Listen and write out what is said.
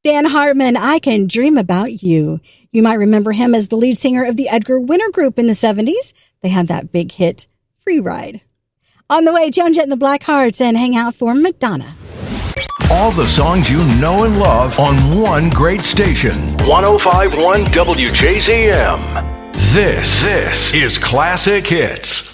Dan Hartman, I Can Dream About You. You might remember him as the lead singer of the Edgar Winter Group in the 70s. They had that big hit, Free Ride. On the way, Joan Jett and the Blackhearts, and Hang Out for Madonna. All the songs you know and love on one great station. 105.1 WJZM. This is Classic Hits.